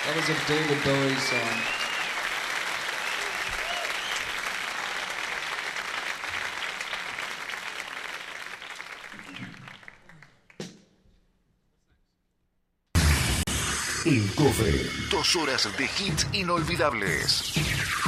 That was a David Bowie song. El Cofre. 2 horas de hits inolvidables.